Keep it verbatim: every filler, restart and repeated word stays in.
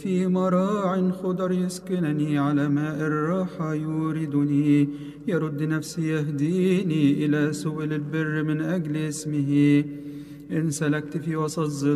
في مراع خضر يسكنني، على ماء الراحة يوردني. يرد نفسي يهديني إلى سبل البر من أجل اسمه. إن سلكت في وسط الظل